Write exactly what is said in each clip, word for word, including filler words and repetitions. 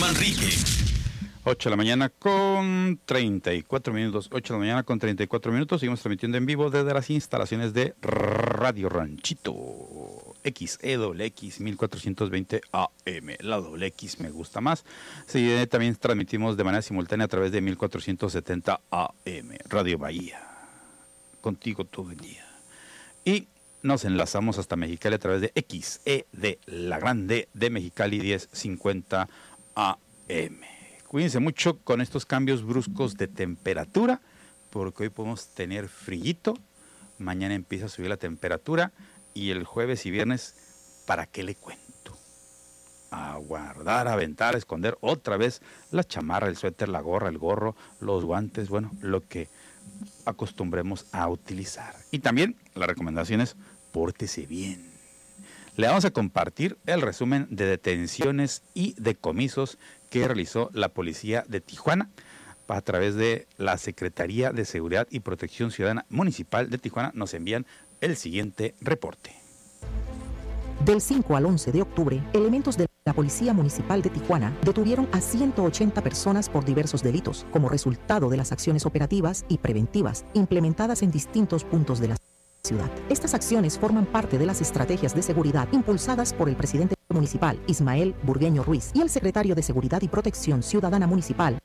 Manrique. ocho de la mañana con treinta y cuatro minutos. ocho de la mañana con treinta y cuatro minutos. Seguimos transmitiendo en vivo desde las instalaciones de Radio Ranchito. X E W X mil cuatrocientos veinte A M. La doble X me gusta más. Sí, eh, también transmitimos de manera simultánea a través de mil cuatrocientos setenta A M. Radio Bahía. Contigo todo el día. Y nos enlazamos hasta Mexicali a través de X E de La Grande de Mexicali diez cincuenta A M. Cuídense mucho con estos cambios bruscos de temperatura, porque hoy podemos tener frillito, mañana empieza a subir la temperatura y el jueves y viernes, ¿para qué le cuento? A guardar, a aventar, a esconder otra vez la chamarra, el suéter, la gorra, el gorro, los guantes, bueno, lo que acostumbremos a utilizar. Y también la recomendación es pórtese bien. Le vamos a compartir el resumen de detenciones y decomisos que realizó la policía de Tijuana a través de la Secretaría de Seguridad y Protección Ciudadana Municipal de Tijuana. Nos envían el siguiente reporte. Del cinco al once de octubre, elementos de la Policía Municipal de Tijuana detuvieron a ciento ochenta personas por diversos delitos, como resultado de las acciones operativas y preventivas implementadas en distintos puntos de la ciudad. Estas acciones forman parte de las estrategias de seguridad impulsadas por el presidente municipal, Ismael Burgueño Ruiz, y el secretario de Seguridad y Protección Ciudadana Municipal,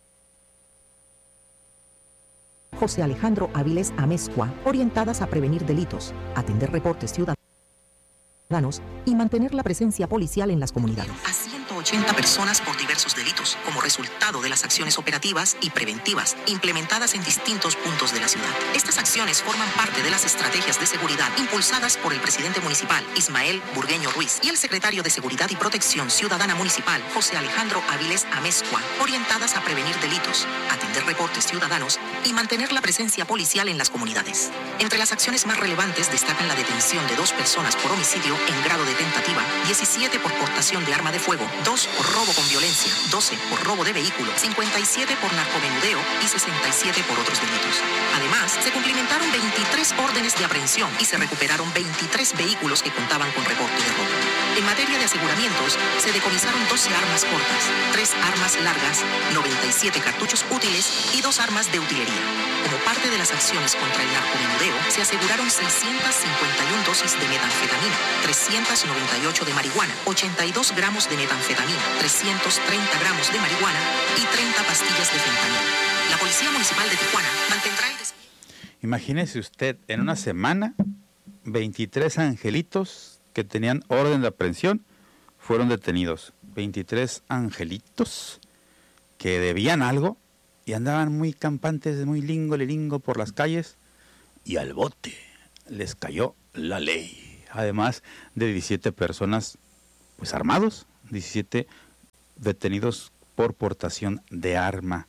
José Alejandro Avilés Amezcua, orientadas a prevenir delitos, atender reportes ciudadanos y mantener la presencia policial en las comunidades. A ciento ochenta personas por diversos delitos, como resultado de las acciones operativas y preventivas implementadas en distintos puntos de la ciudad. Estas acciones forman parte de las estrategias de seguridad impulsadas por el presidente municipal, Ismael Burgueño Ruiz, y el secretario de Seguridad y Protección Ciudadana Municipal, José Alejandro Avilés Amezcua, orientadas a prevenir delitos, atender reportes ciudadanos y mantener la presencia policial en las comunidades. Entre las acciones más relevantes destacan la detención de dos personas por homicidio en grado de tentativa, diecisiete por portación de arma de fuego, dos por robo con violencia, doce por robo de vehículo, cincuenta y siete por narcomenudeo y sesenta y siete por otros delitos. Además, se cumplimentaron veintitrés órdenes de aprehensión y se recuperaron veintitrés vehículos que contaban con reporte de robo. En materia de aseguramientos, se decomisaron doce armas cortas, tres armas largas, noventa y siete cartuchos útiles y dos armas de utilería. Como parte de las acciones contra el narcomenudeo, se aseguraron seiscientas cincuenta y una dosis de metanfetamina, trescientos noventa y ocho de marihuana, ochenta y dos gramos de metanfetamina, trescientos treinta gramos de marihuana y treinta pastillas de fentanilo. La Policía Municipal de Tijuana mantendrá el... Des- Imagínese usted, en una semana, veintitrés angelitos que tenían orden de aprehensión fueron detenidos. veintitrés angelitos que debían algo y andaban muy campantes, muy lingo, liringo por las calles, y al bote les cayó la ley. Además de diecisiete personas pues armados, diecisiete detenidos por portación de arma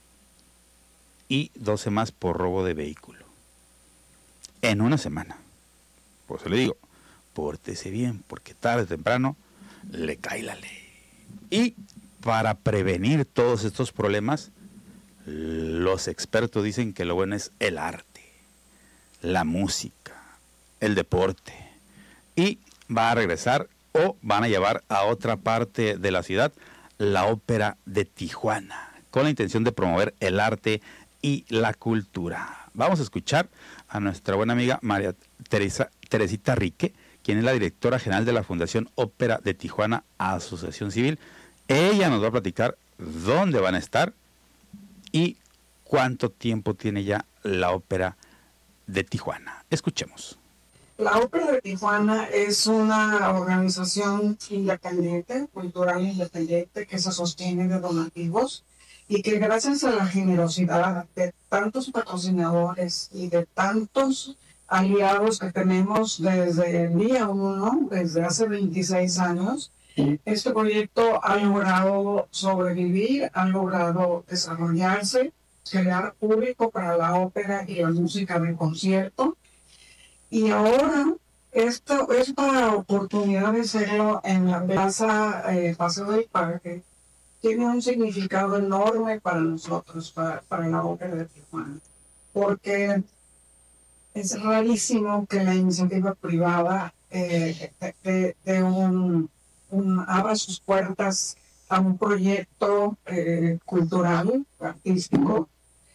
y doce más por robo de vehículo. En una semana. Por eso le digo, pórtese bien, porque tarde o temprano le cae la ley. Y para prevenir todos estos problemas, los expertos dicen que lo bueno es el arte, la música, el deporte. Y va a regresar o van a llevar a otra parte de la ciudad la ópera de Tijuana, con la intención de promover el arte y la cultura. Vamos a escuchar a nuestra buena amiga María Teresa, Teresita Rique, quien es la directora general de la Fundación Ópera de Tijuana Asociación Civil. Ella nos va a platicar dónde van a estar y cuánto tiempo tiene ya la Ópera de Tijuana. Escuchemos. La Ópera de Tijuana es una organización independiente, cultural independiente, que se sostiene de donativos y que gracias a la generosidad de tantos patrocinadores y de tantos aliados que tenemos desde el día uno, desde hace veintiséis años, este proyecto ha logrado sobrevivir, ha logrado desarrollarse, crear público para la ópera y la música de concierto. Y ahora, esta, esta oportunidad de hacerlo en la plaza eh, Paseo del Parque tiene un significado enorme para nosotros, para, para la Ópera de Tijuana, porque es rarísimo que la iniciativa privada eh, de, de un, un, abra sus puertas a un proyecto eh, cultural, artístico.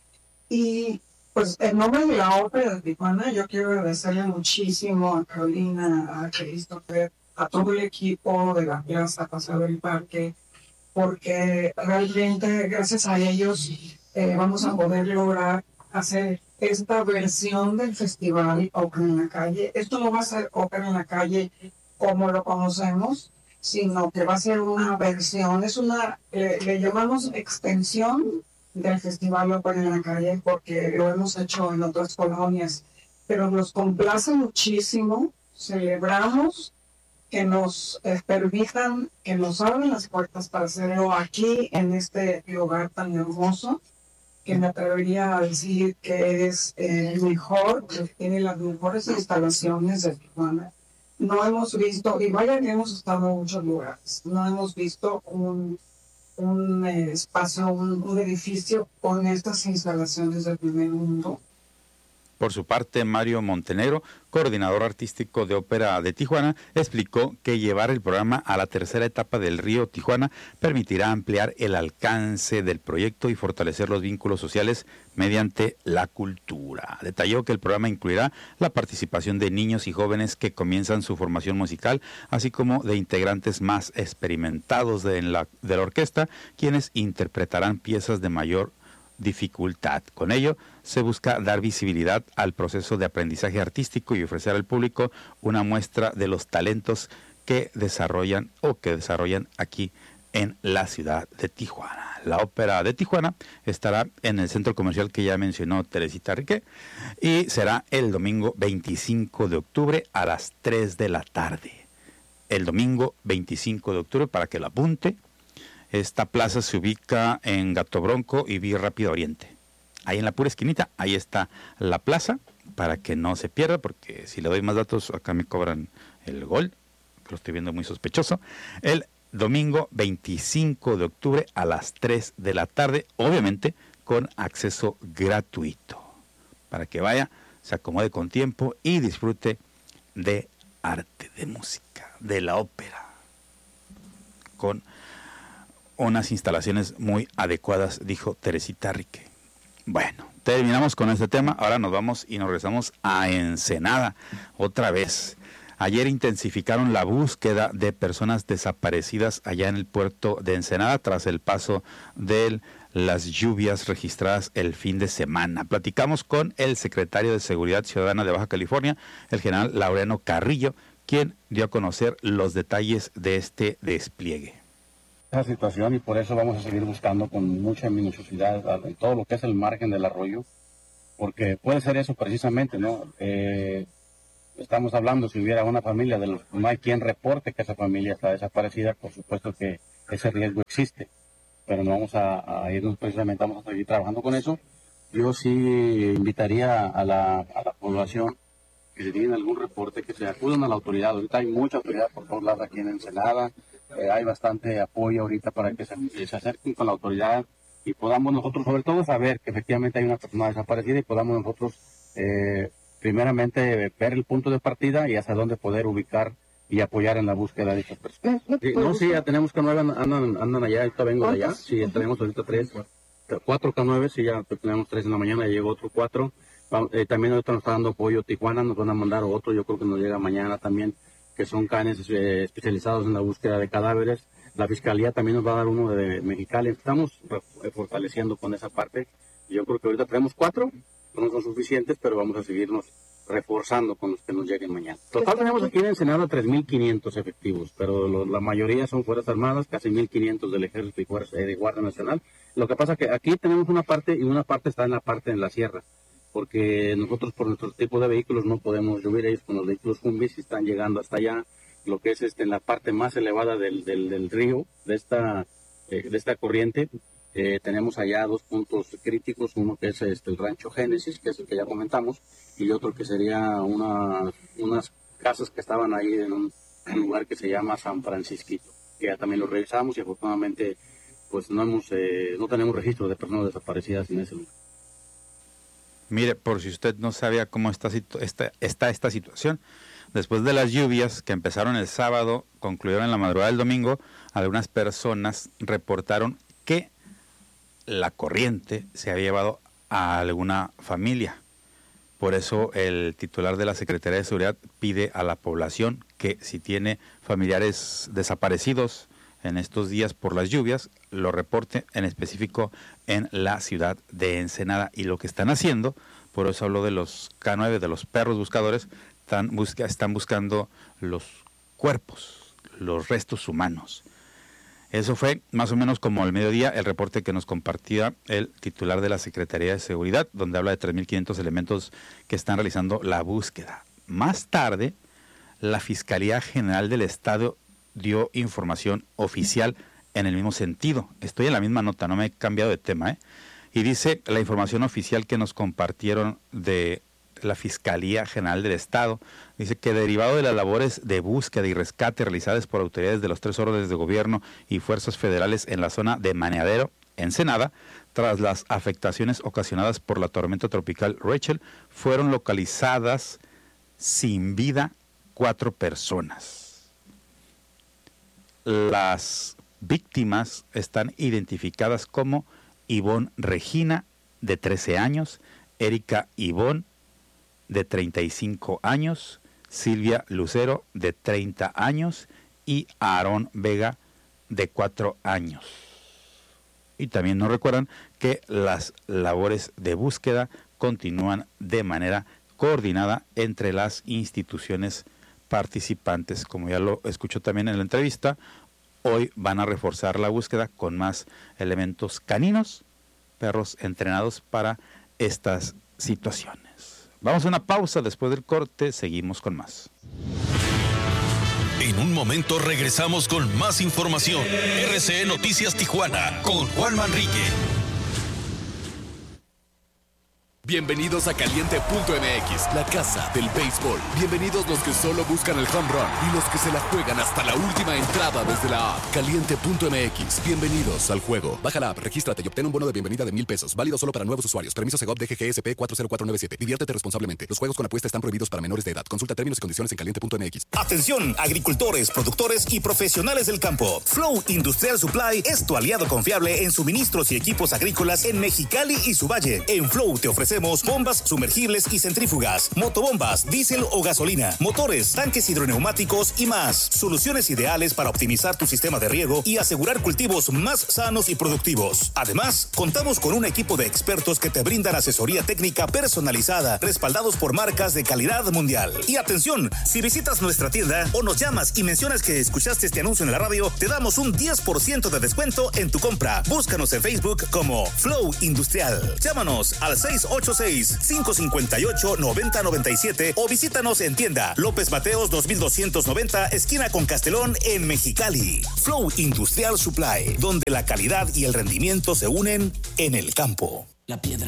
Y pues en nombre de la Ópera de Tijuana, yo quiero agradecerle muchísimo a Carolina, a Christopher, a todo el equipo de la Plaza Paseo del Parque, porque realmente gracias a ellos eh, vamos a poder lograr hacer esta versión del festival Ópera en la Calle. Esto no va a ser Ópera en la Calle como lo conocemos, sino que va a ser una versión, es una, eh, le llamamos extensión del Festival Ópera en la Calle, porque lo hemos hecho en otras colonias, pero nos complace muchísimo, celebramos que nos eh, permitan, que nos abran las puertas para hacerlo aquí, en este lugar tan hermoso, que me atrevería a decir que es eh, el mejor, que tiene las mejores instalaciones de Tijuana. No hemos visto, y vaya que hemos estado en muchos lugares, no hemos visto un, un eh, espacio, un, un edificio con estas instalaciones del primer mundo. Por su parte, Mario Montenegro, coordinador artístico de Ópera de Tijuana, explicó que llevar el programa a la tercera etapa del Río Tijuana permitirá ampliar el alcance del proyecto y fortalecer los vínculos sociales mediante la cultura. Detalló que el programa incluirá la participación de niños y jóvenes que comienzan su formación musical, así como de integrantes más experimentados de la, de la orquesta, quienes interpretarán piezas de mayor dificultad. Con ello, se busca dar visibilidad al proceso de aprendizaje artístico y ofrecer al público una muestra de los talentos que desarrollan o que desarrollan aquí en la ciudad de Tijuana. La Ópera de Tijuana estará en el centro comercial que ya mencionó Teresita Riquet y será el domingo veinticinco de octubre a las tres de la tarde. El domingo veinticinco de octubre, para que lo apunte. Esta plaza se ubica en Gato Bronco y Vía Rápida Oriente. Ahí en la pura esquinita, ahí está la plaza, para que no se pierda, porque si le doy más datos, acá me cobran el gol, que lo estoy viendo muy sospechoso. El domingo veinticinco de octubre a las tres de la tarde, obviamente con acceso gratuito, para que vaya, se acomode con tiempo y disfrute de arte, de música, de la ópera, con unas instalaciones muy adecuadas, dijo Teresita Riquet. Bueno, terminamos con este tema, ahora nos vamos y nos regresamos a Ensenada otra vez. Ayer intensificaron la búsqueda de personas desaparecidas allá en el puerto de Ensenada tras el paso de las lluvias registradas el fin de semana. Platicamos con el secretario de Seguridad Ciudadana de Baja California, el general Laureano Carrillo, quien dio a conocer los detalles de este despliegue. Esa situación, y por eso vamos a seguir buscando con mucha minuciosidad en todo lo que es el margen del arroyo, porque puede ser eso precisamente, ¿no? Eh, estamos hablando, si hubiera una familia de los no hay quien reporte que esa familia está desaparecida, por supuesto que ese riesgo existe, pero no vamos a, a irnos precisamente, vamos a seguir trabajando con eso. Yo sí invitaría a la, a la población que si tienen algún reporte que se acudan a la autoridad. Ahorita hay mucha autoridad por todos lados aquí en Ensenada. Eh, hay bastante apoyo ahorita para que se, se acerquen con la autoridad y podamos nosotros, sobre todo, saber que efectivamente hay una persona desaparecida y podamos nosotros, eh, primeramente, ver el punto de partida y hacia dónde poder ubicar y apoyar en la búsqueda de esas personas. Sí, no, sí, ya tenemos K nueve, andan, andan allá, ahorita vengo de allá, sí, ya tenemos ahorita tres, cuatro K nueve, sí, ya tenemos tres en la mañana, ya llegó otro cuatro. Eh, también ahorita nos está dando apoyo Tijuana, nos van a mandar otro, yo creo que nos llega mañana también, que son canes eh, especializados en la búsqueda de cadáveres. La Fiscalía también nos va a dar uno de Mexicali. Estamos fortaleciendo con esa parte. Yo creo que ahorita tenemos cuatro, no son suficientes, pero vamos a seguirnos reforzando con los que nos lleguen mañana. Total tenemos aquí en Ensenada tres mil quinientos efectivos, pero lo, la mayoría son Fuerzas Armadas, casi mil quinientos del Ejército y Fuerza, eh, de Guardia Nacional. Lo que pasa es que aquí tenemos una parte y una parte está en la parte en la sierra, porque nosotros por nuestro tipo de vehículos no podemos subir, ellos con los vehículos Jumbis están llegando hasta allá, lo que es este en la parte más elevada del, del, del río, de esta, eh, de esta corriente. Eh, tenemos allá dos puntos críticos, uno que es este, el Rancho Génesis, que es el que ya comentamos, y otro que sería una, unas casas que estaban ahí en un, un lugar que se llama San Francisquito, que ya también lo revisamos y afortunadamente pues no, hemos, eh, no tenemos registro de personas desaparecidas en ese lugar. Mire, por si usted no sabía cómo está, está, está esta situación, Después de las lluvias que empezaron el sábado, concluyeron en la madrugada del domingo, algunas personas reportaron que la corriente se había llevado a alguna familia. Por eso el titular de la Secretaría de Seguridad pide a la población que si tiene familiares desaparecidos en estos días por las lluvias, lo reporte, en específico en la ciudad de Ensenada. Y lo que están haciendo, por eso hablo de los K nueve, de los perros buscadores, están, busca, están buscando los cuerpos, los restos humanos. Eso fue más o menos como al mediodía el reporte que nos compartía el titular de la Secretaría de Seguridad, donde habla de tres mil quinientos elementos que están realizando la búsqueda. Más tarde, la Fiscalía General del Estado dio información oficial en el mismo sentido. Estoy en la misma nota, no me he cambiado de tema, ¿eh? Y dice la información oficial que nos compartieron de la Fiscalía General del Estado, dice que derivado de las labores de búsqueda y rescate realizadas por autoridades de los tres órdenes de gobierno y fuerzas federales en la zona de Meneadero, Ensenada, tras las afectaciones ocasionadas por la tormenta tropical Rachel, fueron localizadas sin vida cuatro personas. Las víctimas están identificadas como Ivonne Regina, de trece años, Erika Ivonne, de treinta y cinco años, Silvia Lucero, de treinta años, y Aarón Vega, de cuatro años. Y también nos recuerdan que las labores de búsqueda continúan de manera coordinada entre las instituciones participantes. Como ya lo escuchó también en la entrevista, hoy van a reforzar la búsqueda con más elementos caninos, perros entrenados para estas situaciones. Vamos a una pausa, después del corte seguimos con más. En un momento regresamos con más información. R C E Noticias Tijuana con Juan Manrique. Bienvenidos a Caliente punto M X, la casa del béisbol. Bienvenidos los que solo buscan el home run y los que se la juegan hasta la última entrada desde la app. Caliente punto M X, bienvenidos al juego. Baja la app, regístrate y obtén un bono de bienvenida de mil pesos. Válido solo para nuevos usuarios. Permiso Segov D G G S P cuatro cero cuatro nueve siete. Diviértete responsablemente. Los juegos con apuesta están prohibidos para menores de edad. Consulta términos y condiciones en Caliente punto M X. Atención, agricultores, productores y profesionales del campo. Flow Industrial Supply es tu aliado confiable en suministros y equipos agrícolas en Mexicali y su valle. En Flow te ofrecemos bombas sumergibles y centrífugas, motobombas, diésel o gasolina, motores, tanques hidroneumáticos y más. Soluciones ideales para optimizar tu sistema de riego y asegurar cultivos más sanos y productivos. Además, contamos con un equipo de expertos que te brindan asesoría técnica personalizada, respaldados por marcas de calidad mundial. Y atención, si visitas nuestra tienda o nos llamas y mencionas que escuchaste este anuncio en la radio, te damos un diez por ciento de descuento en tu compra. Búscanos en Facebook como Flow Industrial. Llámanos al seis ocho seis, cinco cinco ocho, nueve cero nueve siete o visítanos en tienda López Mateos dos mil doscientos noventa, esquina con Castelón en Mexicali. Flow Industrial Supply, donde la calidad y el rendimiento se unen en el campo. La piedra